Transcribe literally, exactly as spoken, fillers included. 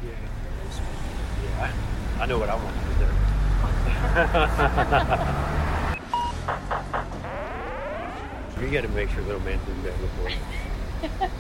Yeah, I, I know what I want to do. You got to make sure little man did that before.